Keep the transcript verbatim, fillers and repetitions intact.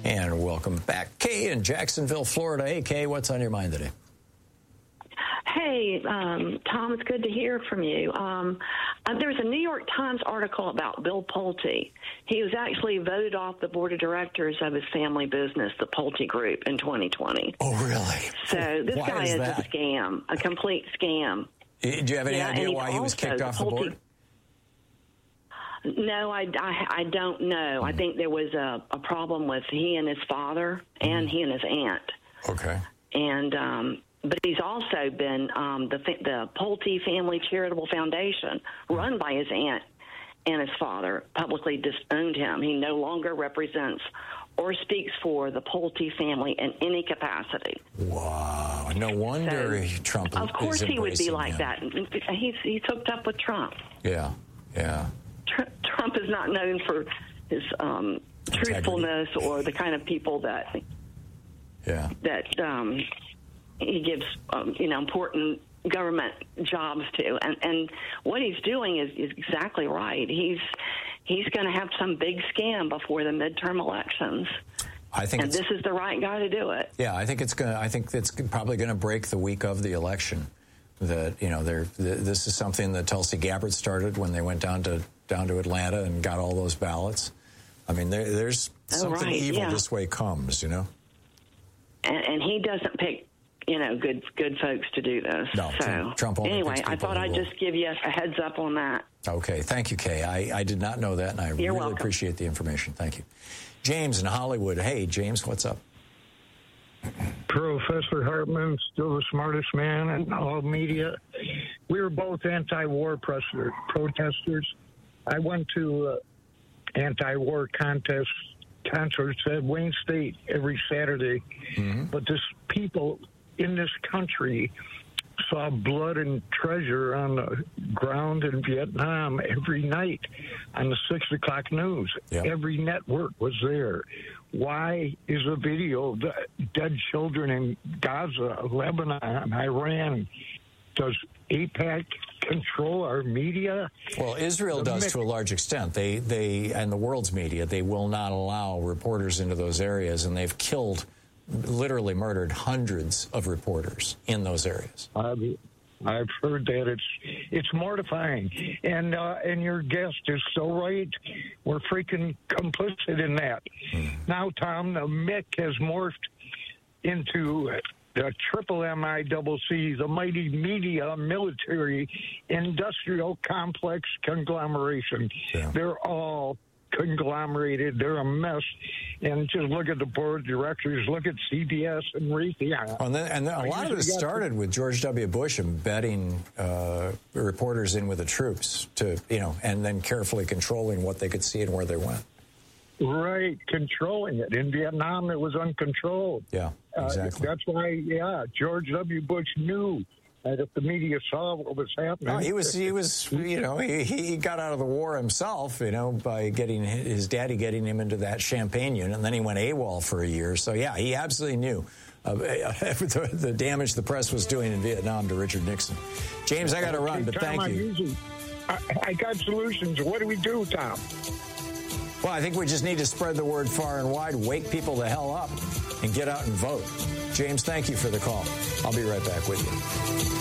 And welcome back, Kay in Jacksonville, Florida. Hey, Kay, what's on your mind today? Hey, um, Tom, it's good to hear from you. Um, uh, there was a New York Times article about Bill Pulte. He was actually voted off the board of directors of his family business, the Pulte Group, in twenty twenty. Oh, really? So this why guy is, is that? a scam, a complete scam. Do you have any yeah, idea why he was kicked off the board? No, I, I, I don't know. Mm. I think there was a, a problem with he and his father and mm. he and his aunt. Okay. And um, but he's also been um, the the Pulte Family Charitable Foundation, run by his aunt and his father, publicly disowned him. He no longer represents or speaks for the Pulte family in any capacity. Wow. No wonder so, Trump is Of course he would be like him. that. He's, he's hooked up with Trump. Yeah, yeah. Trump is not known for his um, truthfulness or the kind of people that yeah. that um, he gives, um, you know, important government jobs to. And, and what he's doing is, is exactly right. He's he's going to have some big scam before the midterm elections. I think, and this is the right guy to do it. Yeah, I think it's going. I think it's probably going to break the week of the election. That you know, they're, this is something that Tulsi Gabbard started when they went down to down to Atlanta and got all those ballots. I mean, there, there's oh, something right, evil yeah. this way comes, you know. And, and he doesn't pick, you know, good good folks to do this. No, so Trump only anyway, picks I thought I'd will. just give you a heads up on that. Okay, thank you, Kay. I, I did not know that, and I You're really welcome. appreciate the information. Thank you. James in Hollywood. Hey, James, what's up? Professor Hartman, still the smartest man in all media. We were both anti-war protesters. I went to uh, anti-war contest concerts at Wayne State every Saturday. Mm-hmm. But this people in this country saw blood and treasure on the ground in Vietnam every night on the six o'clock news. Yep. Every network was there. Why is a video of the dead children in Gaza, Lebanon, Iran? Does AIPAC control our media? Well, Israel does to a large extent. They, they, and the world's media, they will not allow reporters into those areas, and they've killed, literally murdered hundreds of reporters in those areas. I've, I've heard that. It's it's mortifying. And uh, and your guest is so right. We're freaking complicit in that. Mm. Now, Tom, the M I C has morphed into the triple M I double C, the mighty media, military, industrial complex conglomeration. Yeah. They're all conglomerated. They're a mess. And just look at the board of directors. Look at C B S and Raytheon. Oh, and then, and then a lot of it started with George W. Bush embedding uh, reporters in with the troops to, you know, and then carefully controlling what they could see and where they went. Right, controlling it. In Vietnam, it was uncontrolled. Yeah, exactly. Uh, that's why, yeah, George W. Bush knew that if the media saw what was happening. Oh, he was, he was, you know, he, he got out of the war himself, you know, by getting his daddy getting him into that Champagne unit, and then he went AWOL for a year. So, yeah, he absolutely knew uh, the, the damage the press was doing in Vietnam to Richard Nixon. James, I got to run, but Tom, thank I'm you. Easy. I, I got solutions. What do we do, Tom? Well, I think we just need to spread the word far and wide, wake people the hell up, and get out and vote. James, thank you for the call. I'll be right back with you.